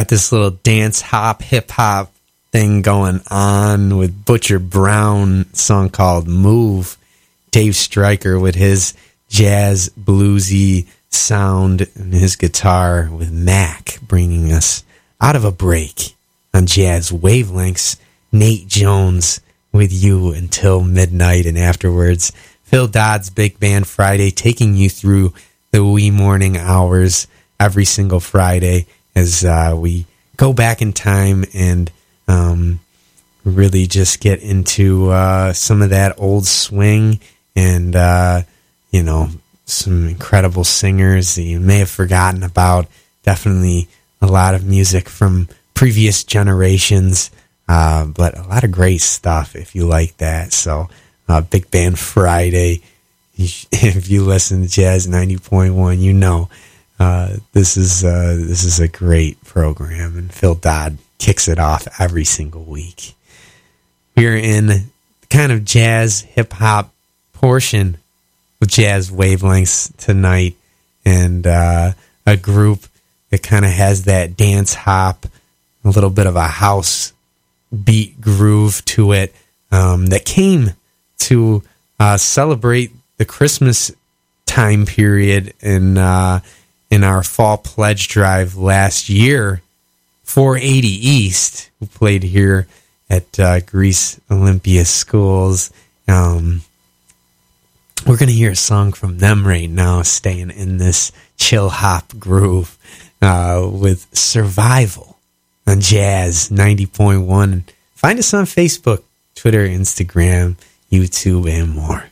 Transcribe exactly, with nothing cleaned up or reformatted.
got this little dance hop, hip hop thing going on with Butcher Brown, song called Move. Dave Stryker with his jazz bluesy sound and his guitar with Mac bringing us out of a break on Jazz Wavelengths. Nate Jones with you until midnight, and afterwards Phil Dodd's Big Band Friday, taking you through the wee morning hours every single Friday as uh, we go back in time and um, really just get into uh, some of that old swing and, uh, you know, some incredible singers that you may have forgotten about. Definitely a lot of music from previous generations, uh, but a lot of great stuff if you like that. So uh, Big Band Friday, if you listen to Jazz ninety point one, you know uh, this is uh, this is a great program, and Phil Dodd kicks it off every single week. We're in kind of jazz hip-hop portion of Jazz Wavelengths tonight, and uh, a group that kind of has that dance hop, a little bit of a house beat groove to it, um, that came to uh, celebrate the Christmas time period in uh, in our fall pledge drive last year. four eighty East, who played here at uh, Greece Olympia Schools. Um, we're going to hear a song from them right now, staying in this chill hop groove uh, with Survival on Jazz ninety point one. Find us on Facebook, Twitter, Instagram, YouTube, and more.